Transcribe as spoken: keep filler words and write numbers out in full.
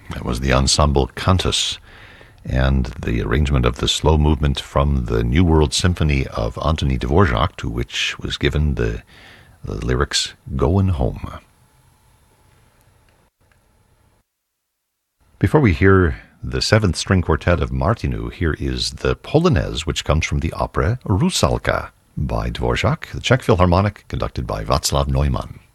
That was the ensemble Cantus, and the arrangement of the slow movement from the New World Symphony of Anthony Dvorak, to which was given the, the lyrics Goin' Home. Before we hear the seventh string quartet of Martinu, here is the Polonaise, which comes from the opera Rusalka by Dvorak, the Czech Philharmonic, conducted by Václav Neumann.